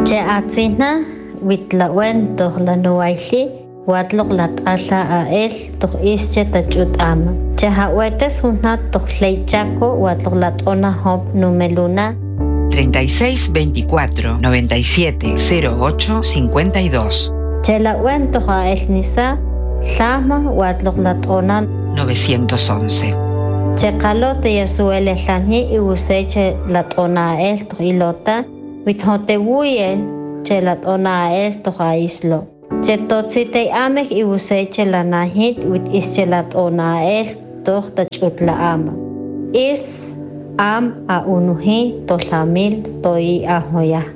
Che atzina witlawen toh la nuaili watlok lat ala a él toh ische tachut ama. Che hawetes una toh leichaco watlok lat ona hop numeluna 36 24 97 08 52. Che la wen toh a él nisa Lama watlok lat ona 911. Che kalote yasuele lani y useche lat ona él toh ilota withote wuye che lat ona él toh a islo. Che totzite amek y useche la nahit wit ische lat ona él toh tachut la ama. Is am a unuhi toh lamil toi ahoya.